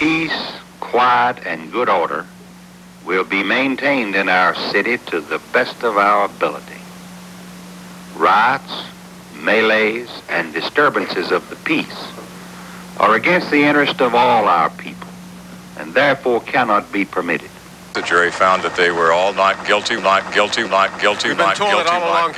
peace, quiet, and good order will be maintained in our city to the best of our ability. Riots, melees, and disturbances of the peace are against the interest of all our people, and therefore cannot be permitted. The jury found that they were all not guilty, not guilty, not guilty, not guilty, not guilty.